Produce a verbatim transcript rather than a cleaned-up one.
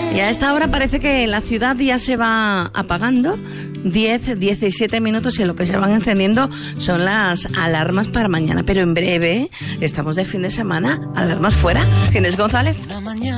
Y a esta hora parece que la ciudad ya se va apagando. diez, diecisiete minutos y lo que se van encendiendo son las alarmas para mañana. Pero en breve estamos de fin de semana. Alarmas fuera. ¿Quién es González?